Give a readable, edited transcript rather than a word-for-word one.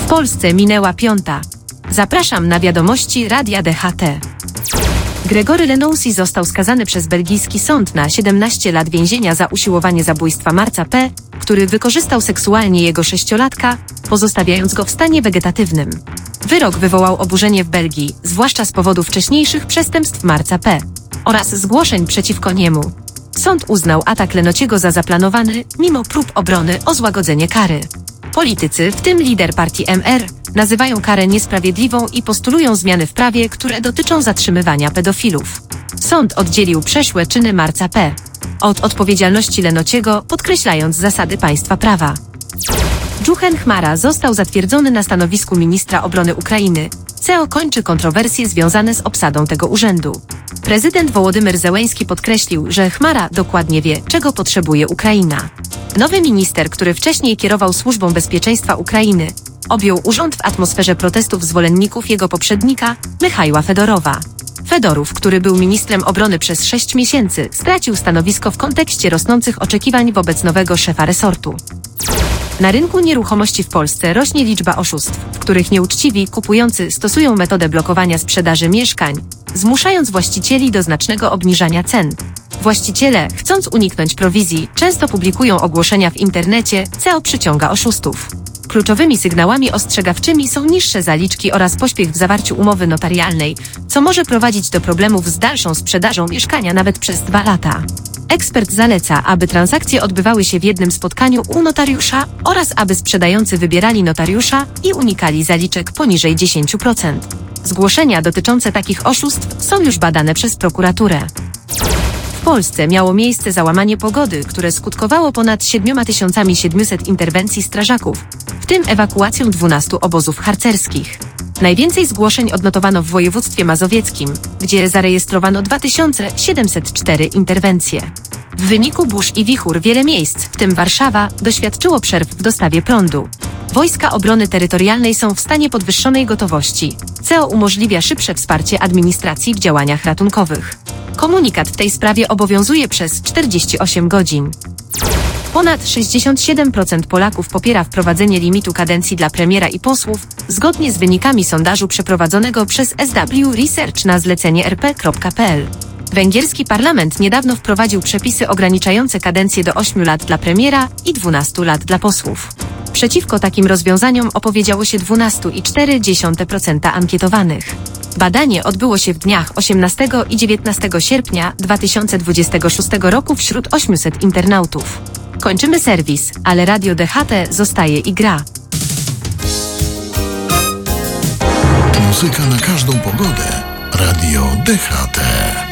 Polsce minęła 5. Zapraszam na wiadomości Radia DHT. Gregory Lenoussi został skazany przez belgijski sąd na 17 lat więzienia za usiłowanie zabójstwa Marca P., który wykorzystał seksualnie jego 6-latka, pozostawiając go w stanie wegetatywnym. Wyrok wywołał oburzenie w Belgii, zwłaszcza z powodu wcześniejszych przestępstw Marca P. oraz zgłoszeń przeciwko niemu. Sąd uznał atak Lenociego za zaplanowany, mimo prób obrony o złagodzenie kary. Politycy, w tym lider partii MR, nazywają karę niesprawiedliwą i postulują zmiany w prawie, które dotyczą zatrzymywania pedofilów. Sąd oddzielił przeszłe czyny Marca P. od odpowiedzialności Lenociego, podkreślając zasady państwa prawa. Dżuchen Chmara został zatwierdzony na stanowisku ministra obrony Ukrainy, co kończy kontrowersje związane z obsadą tego urzędu. Prezydent Wołodymyr Zełenski podkreślił, że Chmara dokładnie wie, czego potrzebuje Ukraina. Nowy minister, który wcześniej kierował Służbą Bezpieczeństwa Ukrainy, objął urząd w atmosferze protestów zwolenników jego poprzednika, Michajła Fedorowa. Fedorów, który był ministrem obrony przez 6 miesięcy, stracił stanowisko w kontekście rosnących oczekiwań wobec nowego szefa resortu. Na rynku nieruchomości w Polsce rośnie liczba oszustw, w których nieuczciwi kupujący stosują metodę blokowania sprzedaży mieszkań, zmuszając właścicieli do znacznego obniżania cen. Właściciele, chcąc uniknąć prowizji, często publikują ogłoszenia w internecie, co przyciąga oszustów. Kluczowymi sygnałami ostrzegawczymi są niższe zaliczki oraz pośpiech w zawarciu umowy notarialnej, co może prowadzić do problemów z dalszą sprzedażą mieszkania nawet przez 2 lata. Ekspert zaleca, aby transakcje odbywały się w jednym spotkaniu u notariusza oraz aby sprzedający wybierali notariusza i unikali zaliczek poniżej 10%. Zgłoszenia dotyczące takich oszustw są już badane przez prokuraturę. W Polsce miało miejsce załamanie pogody, które skutkowało ponad 7700 interwencji strażaków, w tym ewakuacją 12 obozów harcerskich. Najwięcej zgłoszeń odnotowano w województwie mazowieckim, gdzie zarejestrowano 2704 interwencje. W wyniku burz i wichur wiele miejsc, w tym Warszawa, doświadczyło przerw w dostawie prądu. Wojska Obrony Terytorialnej są w stanie podwyższonej gotowości, co umożliwia szybsze wsparcie administracji w działaniach ratunkowych. Komunikat w tej sprawie obowiązuje przez 48 godzin. Ponad 67% Polaków popiera wprowadzenie limitu kadencji dla premiera i posłów, zgodnie z wynikami sondażu przeprowadzonego przez SW Research na zlecenie rp.pl. Węgierski parlament niedawno wprowadził przepisy ograniczające kadencję do 8 lat dla premiera i 12 lat dla posłów. Przeciwko takim rozwiązaniom opowiedziało się 12,4% ankietowanych. Badanie odbyło się w dniach 18 i 19 sierpnia 2026 roku wśród 800 internautów. Kończymy serwis, ale Radio DHT zostaje i gra. Muzyka na każdą pogodę. Radio DHT.